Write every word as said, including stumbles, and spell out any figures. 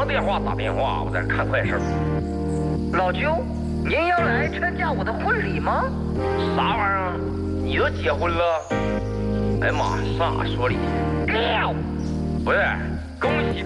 么电话打电话，我在这看快事。 老舅，您要来参加我的婚礼吗？ 啥玩意儿？你都结婚了？哎呀妈，上哪说理去？ 六， 不是，恭喜。